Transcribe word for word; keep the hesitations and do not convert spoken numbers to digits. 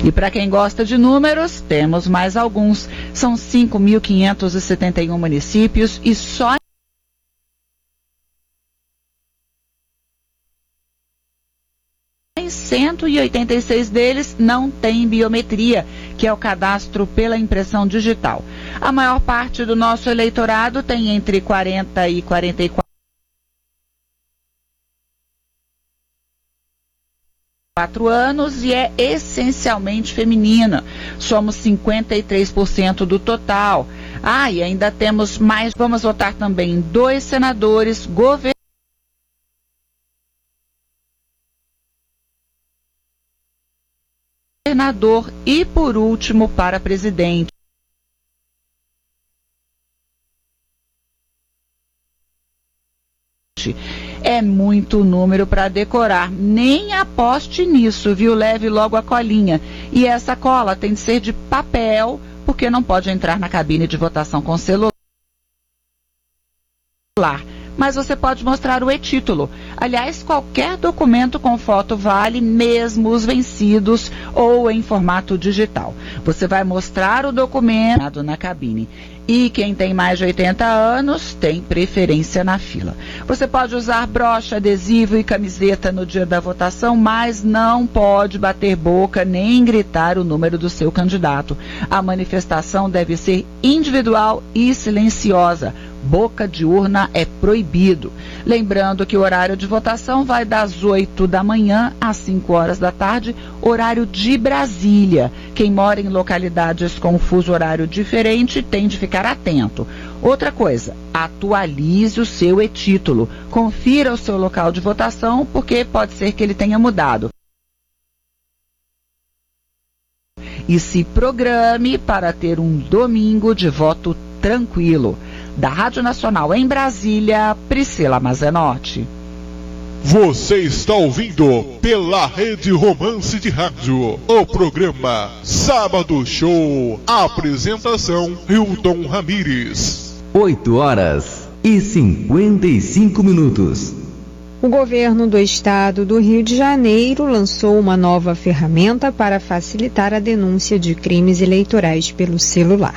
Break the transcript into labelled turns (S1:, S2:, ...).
S1: E para quem gosta de números, temos mais alguns. São cinco mil quinhentos e setenta e um municípios e só em cento e oitenta e seis deles não tem biometria, que é o cadastro pela impressão digital. A maior parte do nosso eleitorado tem entre quarenta e quarenta e quatro anos e é essencialmente feminina. Somos cinquenta e três por cento do total. Ah, e ainda temos mais. Vamos votar também em dois senadores, governadores. Governador e, por último, para presidente. É muito número para decorar. Nem aposte nisso, viu? Leve logo a colinha. E essa cola tem de ser de papel, porque não pode entrar na cabine de votação com celular. Mas você pode mostrar o e-título. Aliás, qualquer documento com foto vale, mesmo os vencidos ou em formato digital. Você vai mostrar o documento na cabine. E quem tem mais de oitenta anos tem preferência na fila. Você pode usar brocha, adesivo e camiseta no dia da votação, mas não pode bater boca nem gritar o número do seu candidato. A manifestação deve ser individual e silenciosa. Boca de urna é proibido. Lembrando que o horário de votação vai das oito da manhã às cinco horas da tarde, horário de Brasília. Quem mora em localidades com fuso horário diferente tem de ficar atento. Outra coisa, atualize o seu e-título. Confira o seu local de votação, porque pode ser que ele tenha mudado. E se programe para ter um domingo de voto tranquilo. Da Rádio Nacional em Brasília, Priscila Mazenotti.
S2: Você está ouvindo pela Rede Romance de Rádio o programa Sábado Show. Apresentação Hilton Ramires.
S3: oito horas e cinquenta e cinco minutos.
S4: O governo do estado do Rio de Janeiro lançou uma nova ferramenta para facilitar a denúncia de crimes eleitorais pelo celular.